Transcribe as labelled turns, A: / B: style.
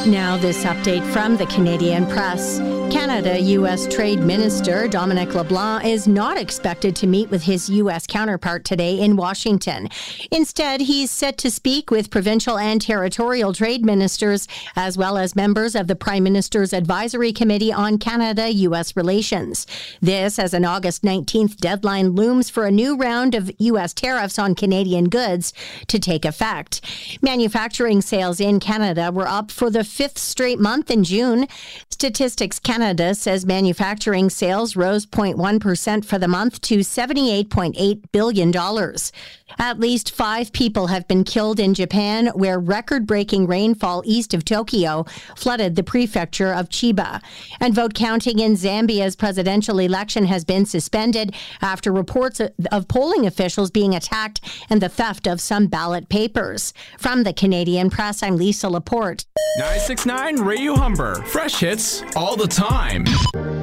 A: Now, this update from the Canadian Press. Canada-U.S. Trade Minister Dominic LeBlanc is not expected to meet with his U.S. counterpart today in Washington. Instead, he's set to speak with provincial and territorial trade ministers, as well as members of the Prime Minister's Advisory Committee on Canada-U.S. Relations. This as an August 19th deadline looms for a new round of U.S. tariffs on Canadian goods to take effect. Manufacturing sales in Canada were up for the fifth straight month in June. Statistics Canada says manufacturing sales rose 0.1% for the month to $78.8 billion. At least 5 people have been killed in Japan, where record-breaking rainfall east of Tokyo flooded the prefecture of Chiba. And vote counting in Zambia's presidential election has been suspended after reports of polling officials being attacked and the theft of some ballot papers. From the Canadian Press, I'm Lisa Laporte.
B: 969 Radio Humber. Fresh hits all the time.